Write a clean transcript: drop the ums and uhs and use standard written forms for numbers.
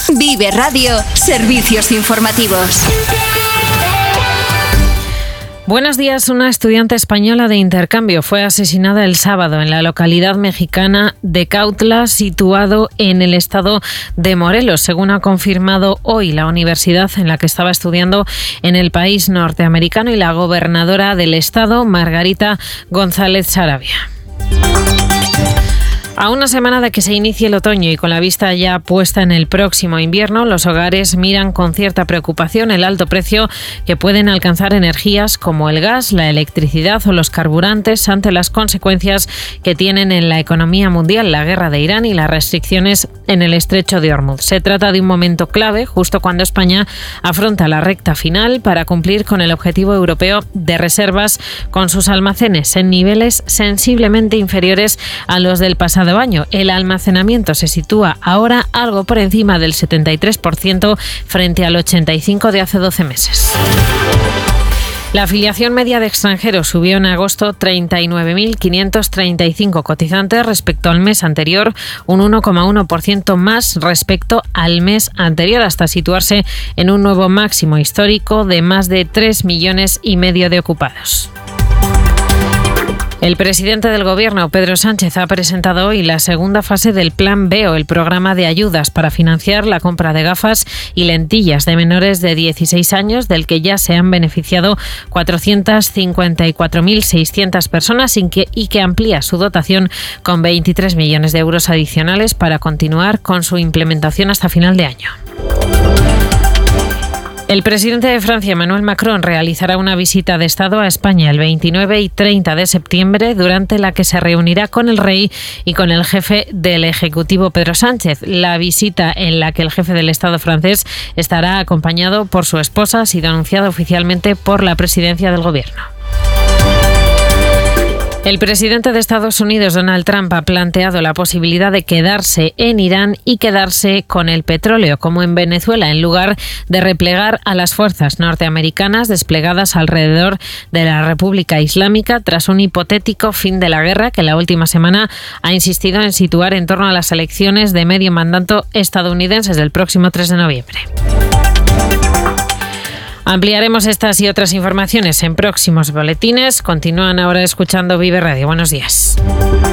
Vive Radio, servicios informativos. Buenos días. Una estudiante española de intercambio fue asesinada el sábado en la localidad mexicana de Cuautla, situado en el estado de Morelos, según ha confirmado hoy la universidad en la que estaba estudiando en el país norteamericano y la gobernadora del estado, Margarita González Saravia. A una semana de que se inicie el otoño y con la vista ya puesta en el próximo invierno, los hogares miran con cierta preocupación el alto precio que pueden alcanzar energías como el gas, la electricidad o los carburantes ante las consecuencias que tienen en la economía mundial la guerra de Irán y las restricciones en el estrecho de Hormuz. Se trata de un momento clave justo cuando España afronta la recta final para cumplir con el objetivo europeo de reservas con sus almacenes en niveles sensiblemente inferiores a los del pasado año. El almacenamiento se sitúa ahora algo por encima del 73% frente al 85% de hace 12 meses. La afiliación media de extranjeros subió en agosto 39.535 cotizantes respecto al mes anterior, un 1,1% más respecto al mes anterior, hasta situarse en un nuevo máximo histórico de más de 3,5 millones de ocupados. El presidente del Gobierno, Pedro Sánchez, ha presentado hoy la segunda fase del Plan B, o el programa de ayudas para financiar la compra de gafas y lentillas de menores de 16 años, del que ya se han beneficiado 454.600 personas y que amplía su dotación con 23 millones de euros adicionales para continuar con su implementación hasta final de año. El presidente de Francia, Emmanuel Macron, realizará una visita de Estado a España el 29 y 30 de septiembre, durante la que se reunirá con el rey y con el jefe del Ejecutivo, Pedro Sánchez. La visita, en la que el jefe del Estado francés estará acompañado por su esposa, ha sido anunciada oficialmente por la presidencia del Gobierno. El presidente de Estados Unidos, Donald Trump, ha planteado la posibilidad de quedarse en Irán y quedarse con el petróleo, como en Venezuela, en lugar de replegar a las fuerzas norteamericanas desplegadas alrededor de la República Islámica tras un hipotético fin de la guerra que la última semana ha insistido en situar en torno a las elecciones de medio mandato estadounidenses del próximo 3 de noviembre. Ampliaremos estas y otras informaciones en próximos boletines. Continúan ahora escuchando Vive Radio. Buenos días.